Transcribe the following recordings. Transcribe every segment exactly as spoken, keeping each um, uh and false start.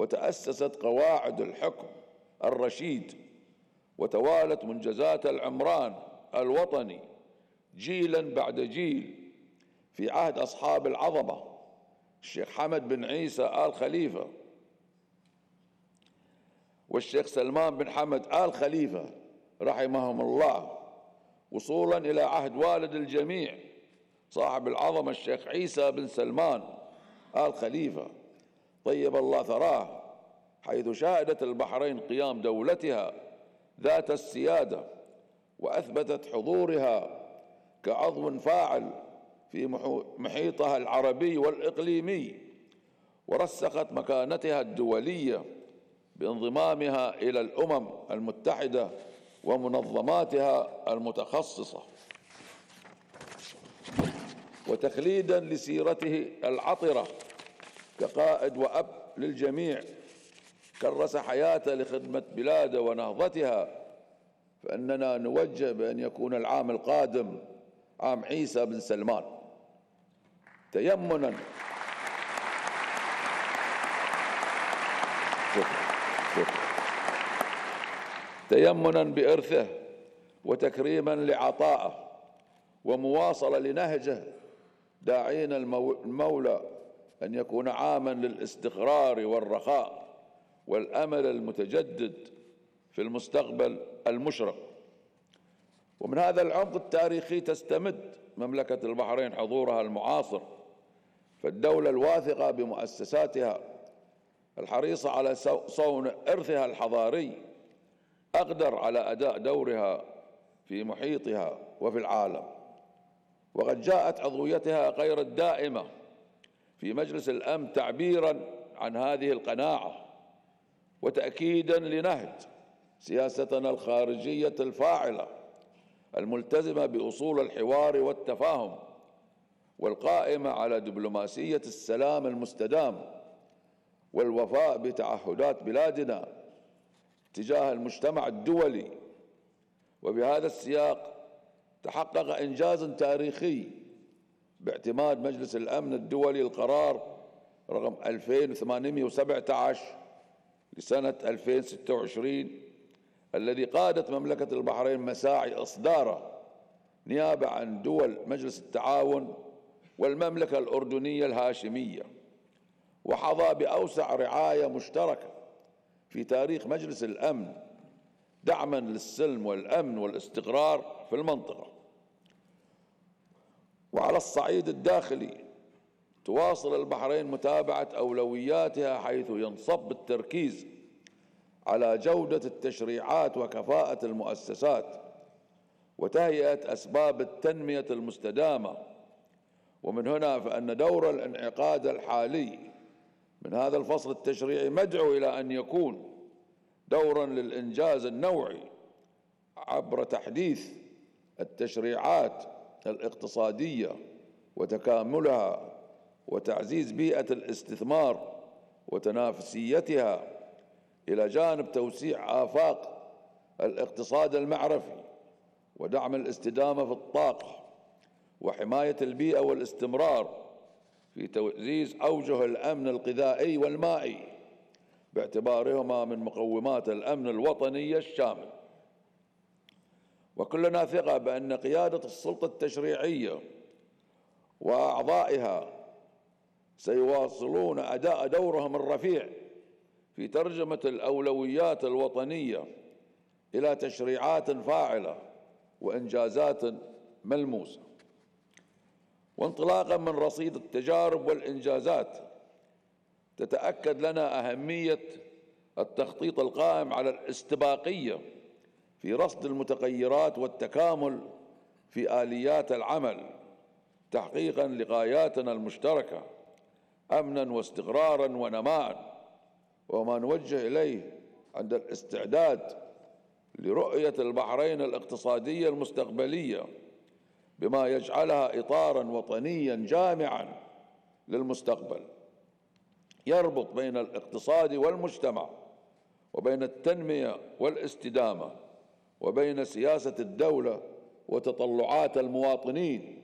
وتأسست قواعد الحكم الرشيد، وتوالت منجزات العمران الوطني جيلا بعد جيل في عهد أصحاب العظمة الشيخ حمد بن عيسى آل خليفة والشيخ سلمان بن حمد آل خليفة رحمهم الله، وصولا إلى عهد والد الجميع صاحب العظمة الشيخ عيسى بن سلمان آل خليفة طيب الله ثراه، حيث شهدت البحرين قيام دولتها ذات السيادة، وأثبتت حضورها كعضو فاعل في محيطها العربي والإقليمي، ورسخت مكانتها الدولية بانضمامها إلى الأمم المتحدة ومنظماتها المتخصصة، وتخليدا لسيرته العطرة كقائد وأب للجميع كرس حياته لخدمة بلاده ونهضتها. فإننا نوجه بأن يكون العام القادم عام عيسى بن سلمان، تيمنا تيمنا بإرثه وتكريما لعطائه ومواصلة لنهجه، داعين المولى أن يكون عاما للاستقرار والرخاء والأمل المتجدد في المستقبل المشرق. ومن هذا العمق التاريخي تستمد مملكة البحرين حضورها المعاصر، فالدولة الواثقة بمؤسساتها الحريصة على صون إرثها الحضاري أقدر على أداء دورها في محيطها وفي العالم. وقد جاءت عضويتها غير الدائمة في مجلس الأمن تعبيراً عن هذه القناعة وتأكيداً لنهج سياستنا الخارجية الفاعلة الملتزمة بأصول الحوار والتفاهم، والقائمة على دبلوماسية السلام المستدام والوفاء بتعهدات بلادنا تجاه المجتمع الدولي. وبهذا السياق تحقق إنجاز تاريخي باعتماد مجلس الأمن الدولي القرار رقم ألفين وثمانمئة وسبعة عشر لسنة ألفين وستة وعشرين الذي قادت مملكة البحرين مساعي إصداره نيابة عن دول مجلس التعاون والمملكة الأردنية الهاشمية، وحظى بأوسع رعاية مشتركة في تاريخ مجلس الأمن دعما للسلم والأمن والاستقرار في المنطقة. وعلى الصعيد الداخلي تواصل البحرين متابعة أولوياتها، حيث ينصب التركيز على جودة التشريعات وكفاءة المؤسسات وتهيئة أسباب التنمية المستدامة. ومن هنا فإن دور الانعقاد الحالي من هذا الفصل التشريعي مدعو إلى أن يكون دورا للإنجاز النوعي عبر تحديث التشريعات الاقتصادية وتكاملها، وتعزيز بيئة الاستثمار وتنافسيتها، إلى جانب توسيع آفاق الاقتصاد المعرفي ودعم الاستدامة في الطاقة وحماية البيئة والاستمرار في تعزيز أوجه الأمن الغذائي والمائي باعتبارهما من مقومات الأمن الوطني الشامل. وكلنا ثقة بأن قيادة السلطة التشريعية وأعضائها سيواصلون أداء دورهم الرفيع في ترجمة الأولويات الوطنية إلى تشريعات فاعلة وإنجازات ملموسة. وانطلاقا من رصيد التجارب والإنجازات تتأكد لنا أهمية التخطيط القائم على الاستباقية في رصد المتغيرات والتكامل في آليات العمل تحقيقا لغاياتنا المشتركة أمنا واستقرارا ونماء، وما نوجه إليه عند الاستعداد لرؤية البحرين الاقتصادية المستقبلية بما يجعلها إطارا وطنيا جامعا للمستقبل يربط بين الاقتصاد والمجتمع، وبين التنمية والاستدامة، وبين سياسة الدولة وتطلعات المواطنين.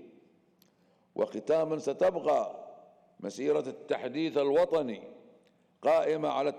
وختاما، ستبقى مسيرة التحديث الوطني قائمة على